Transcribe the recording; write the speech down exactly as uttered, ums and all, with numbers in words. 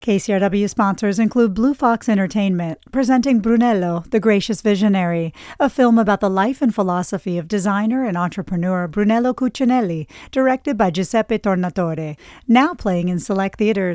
K C R W sponsors include Blue Fox Entertainment, presenting Brunello, the Gracious Visionary, a film about the life and philosophy of designer and entrepreneur Brunello Cucinelli, directed by Giuseppe Tornatore, now playing in select theaters.